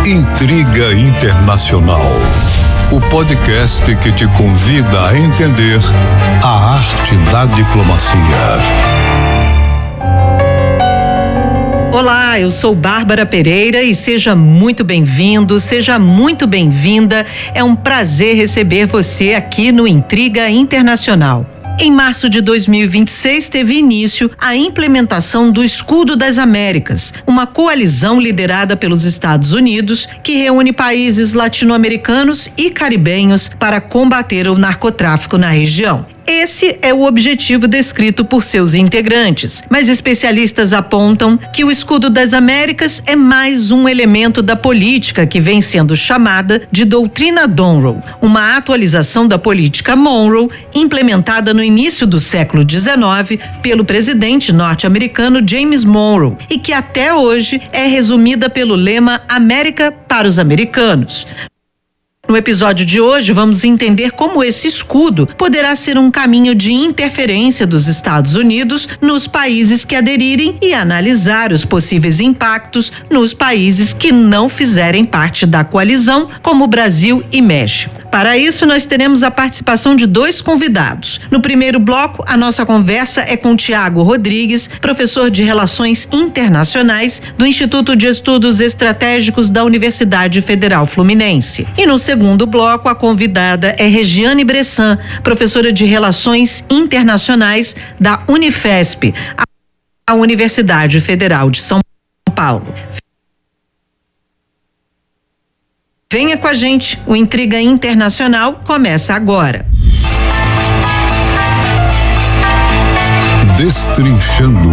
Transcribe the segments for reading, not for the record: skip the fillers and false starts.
Intriga Internacional, o podcast que te convida a entender a arte da diplomacia. Olá, eu sou Bárbara Pereira e seja muito bem-vindo, seja muito bem-vinda. É um prazer receber você aqui no Intriga Internacional. Em março de 2026, teve início a implementação do Escudo das Américas, uma coalizão liderada pelos Estados Unidos que reúne países latino-americanos e caribenhos para combater o narcotráfico na região. Esse é o objetivo descrito por seus integrantes, mas especialistas apontam que o Escudo das Américas é mais um elemento da política que vem sendo chamada de Doutrina Monroe, uma atualização da política Monroe implementada no início do século XIX pelo presidente norte-americano James Monroe e que até hoje é resumida pelo lema América para os Americanos. No episódio de hoje, vamos entender como esse escudo poderá ser um caminho de interferência dos Estados Unidos nos países que aderirem e analisar os possíveis impactos nos países que não fizerem parte da coalizão, como Brasil e México. Para isso, nós teremos a participação de dois convidados. No primeiro bloco, a nossa conversa é com Tiago Rodrigues, professor de Relações Internacionais do Instituto de Estudos Estratégicos da Universidade Federal Fluminense. E no segundo bloco, a convidada é Regiane Bressan, professora de Relações Internacionais da Unifesp, a Universidade Federal de São Paulo. Venha com a gente, o Intriga Internacional começa agora. Destrinchando.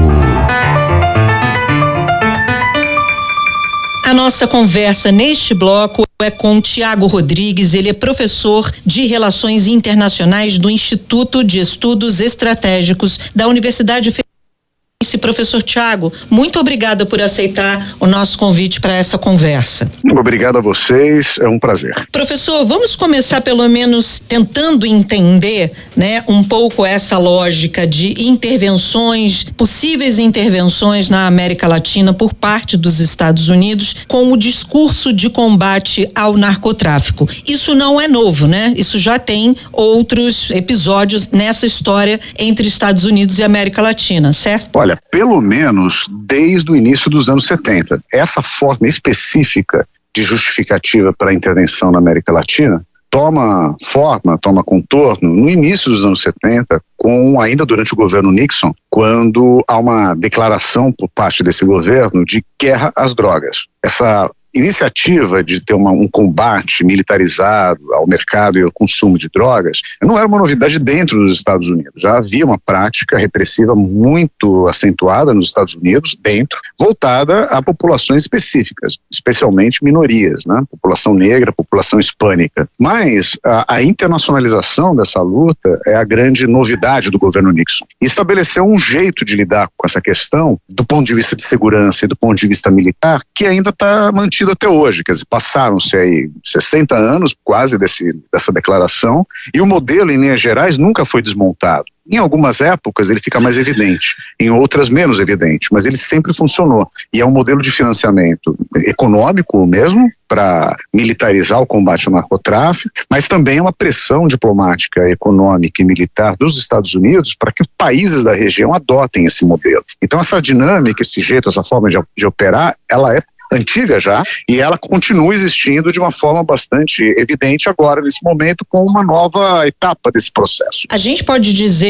A nossa conversa neste bloco é com Tiago Rodrigues, ele é professor de Relações Internacionais do Instituto de Estudos Estratégicos da Universidade Federal. Professor Tiago, muito obrigada por aceitar o nosso convite para essa conversa. Obrigado a vocês, é um prazer. Professor, vamos começar pelo menos tentando entender, um pouco essa lógica de intervenções, possíveis intervenções na América Latina por parte dos Estados Unidos com o discurso de combate ao narcotráfico. Isso não é novo, Isso já tem outros episódios nessa história entre Estados Unidos e América Latina, certo? Olha, pelo menos desde o início dos anos 70. Essa forma específica de justificativa para a intervenção na América Latina toma contorno no início dos anos 70, ainda durante o governo Nixon, quando há uma declaração por parte desse governo de guerra às drogas. Essa iniciativa de ter um combate militarizado ao mercado e ao consumo de drogas não era uma novidade dentro dos Estados Unidos. Já havia uma prática repressiva muito acentuada nos Estados Unidos, voltada a populações específicas, especialmente minorias, população negra, população hispânica. Mas a internacionalização dessa luta é a grande novidade do governo Nixon. E estabeleceu um jeito de lidar com essa questão do ponto de vista de segurança e do ponto de vista militar que ainda está mantido até hoje. Quer dizer, passaram-se aí 60 anos quase dessa declaração e o modelo, em linhas gerais, nunca foi desmontado. Em algumas épocas ele fica mais evidente, em outras menos evidente, mas ele sempre funcionou. E é um modelo de financiamento econômico mesmo, para militarizar o combate ao narcotráfico, mas também é uma pressão diplomática, econômica e militar dos Estados Unidos para que países da região adotem esse modelo. Então essa dinâmica, esse jeito, essa forma de operar, ela é antiga já, e ela continua existindo de uma forma bastante evidente agora, nesse momento, com uma nova etapa desse processo. A gente pode dizer